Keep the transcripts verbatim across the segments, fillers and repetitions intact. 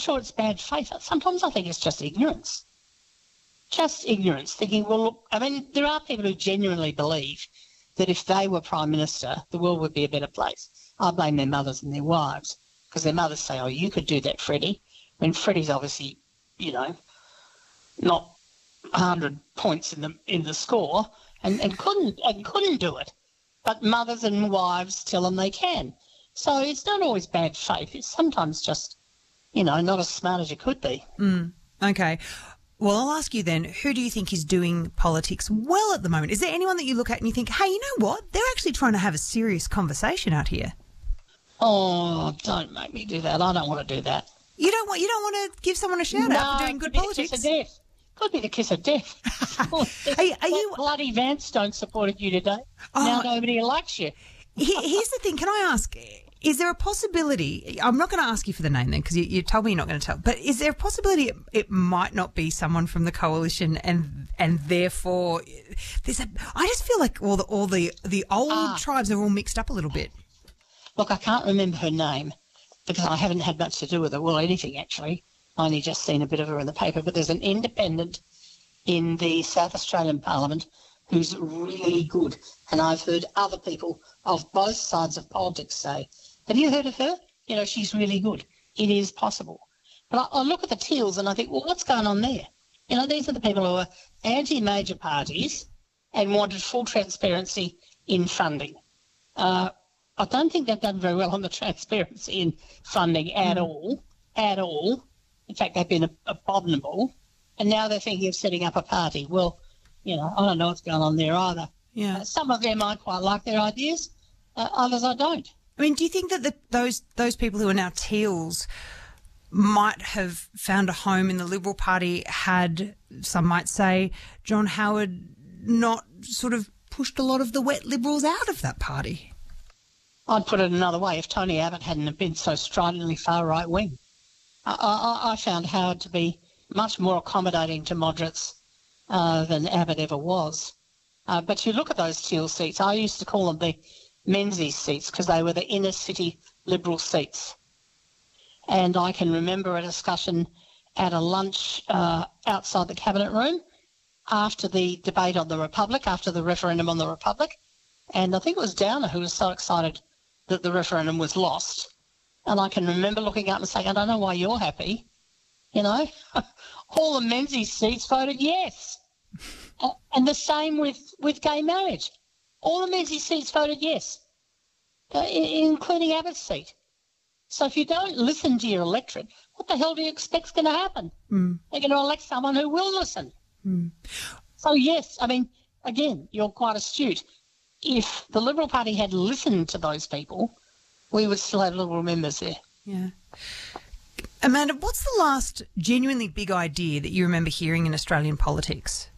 sure it's bad faith. Sometimes I think it's just ignorance. Just ignorance, thinking, well, look, I mean, there are people who genuinely believe that if they were Prime Minister, the world would be a better place. I blame their mothers and their wives because their mothers say, oh, you could do that, Freddie. When Freddie's obviously, you know, not one hundred points in the in the score and, and couldn't and couldn't do it. But mothers and wives tell them they can. So it's not always bad faith. It's sometimes just, you know, not as smart as you could be. Mm, okay. Well, I'll ask you then, who do you think is doing politics well at the moment? Is there anyone that you look at and you think, hey, you know what? They're actually trying to have a serious conversation out here. Oh, don't make me do that. I don't want to do that. You don't want you don't want to give someone a shout no, out for doing good could politics? Be the kiss of death. Could be the kiss of death. oh, are, you, are you bloody Vanstone supported you today? Oh, now nobody likes you. Here's the thing. Can I ask? Is there a possibility, I'm not going to ask you for the name then because you, you told me you're not going to tell, but is there a possibility it, it might not be someone from the coalition and and therefore there's a, I just feel like all the all the, the old ah. tribes are all mixed up a little bit. Look, I can't remember her name because I haven't had much to do with her, well, anything actually. I only just seen a bit of her in the paper, but there's an independent in the South Australian Parliament who's really good, and I've heard other people of both sides of politics say, have you heard of her? You know, she's really good. It is possible. But I, I look at the Teals and I think, well, what's going on there? You know, these are the people who are anti-major parties and wanted full transparency in funding. Uh, I don't think they've done very well on the transparency in funding at mm. all, at all. In fact, they've been abominable. And now they're thinking of setting up a party. Well, you know, I don't know what's going on there either. Yeah. Uh, some of them I quite like their ideas, uh, others I don't. I mean, do you think that the, those those people who are now Teals might have found a home in the Liberal Party had, some might say, John Howard not sort of pushed a lot of the wet Liberals out of that party? I'd put it another way. If Tony Abbott hadn't been so stridently far right-wing, I, I, I found Howard to be much more accommodating to moderates uh, than Abbott ever was. Uh, but you look at those Teal seats, I used to call them the Menzies seats because they were the inner city Liberal seats. And I can remember a discussion at a lunch uh, outside the Cabinet room after the debate on the Republic, after the referendum on the Republic. And I think it was Downer who was so excited that the referendum was lost. And I can remember looking up and saying, I don't know why you're happy. You know, all the Menzies seats voted yes. And the same with, with gay marriage. All the Menzies seats voted yes, uh, including Abbott's seat. So if you don't listen to your electorate, what the hell do you expect's going to happen? Mm. They're going to elect someone who will listen. Mm. So, yes, I mean, again, you're quite astute. If the Liberal Party had listened to those people, we would still have Liberal members there. Yeah. Amanda, what's the last genuinely big idea that you remember hearing in Australian politics?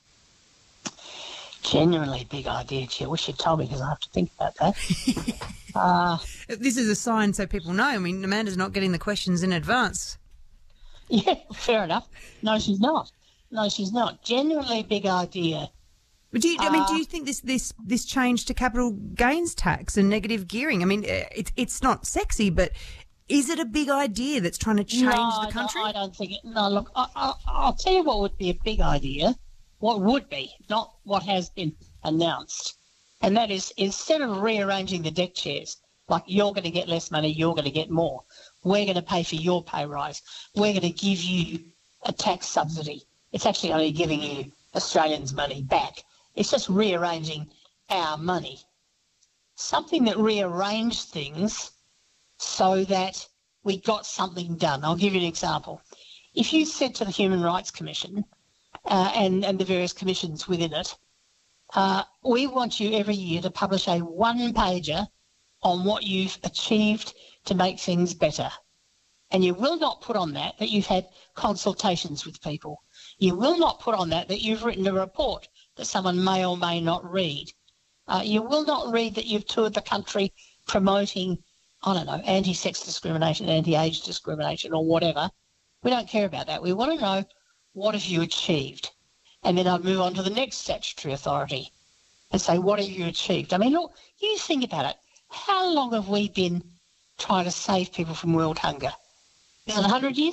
Genuinely big idea, gee. I wish you'd told me because I have to think about that. uh, this is a sign so people know. I mean, Amanda's not getting the questions in advance. Yeah, fair enough. No, she's not. No, she's not. Genuinely big idea. But do you, I mean, Uh, do you think this, this, this change to capital gains tax and negative gearing, I mean, it's it's not sexy, but is it a big idea that's trying to change no, the country? No, I don't think it. No, look, I, I, I'll tell you what would be a big idea. What would be, not what has been announced. And that is, instead of rearranging the deck chairs, like you're going to get less money, you're going to get more, we're going to pay for your pay rise, we're going to give you a tax subsidy. It's actually only giving you Australians' money back. It's just rearranging our money. Something that rearranged things so that we got something done. I'll give you an example. If you said to the Human Rights Commission, Uh, and, and the various commissions within it, uh, we want you every year to publish a one-pager on what you've achieved to make things better. And you will not put on that that you've had consultations with people. You will not put on that that you've written a report that someone may or may not read. Uh, you will not read that you've toured the country promoting, I don't know, anti-sex discrimination, anti-age discrimination or whatever. We don't care about that. We want to know, what have you achieved? And then I'd move on to the next statutory authority and say, what have you achieved? I mean, look, you think about it. How long have we been trying to save people from world hunger? Is it one hundred years?